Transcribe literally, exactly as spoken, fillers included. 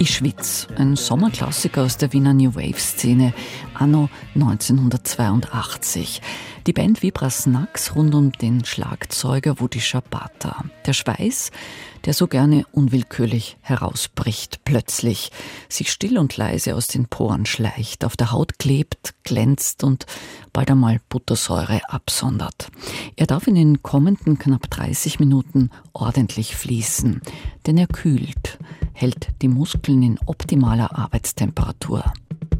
Schwitz, ein Sommerklassiker aus der Wiener New Wave-Szene, anno neunzehnhundertzweiundachtzig. Die Band Vibrasnax rund um den Schlagzeuger Woody Szapata. Der Schweiß, der so gerne unwillkürlich herausbricht, plötzlich, sich still und leise aus den Poren schleicht, auf der Haut klebt, glänzt und bald einmal Buttersäure absondert. Er darf in den kommenden knapp dreißig Minuten ordentlich fließen, denn er kühlt, hält die Muskeln in optimaler Arbeitstemperatur.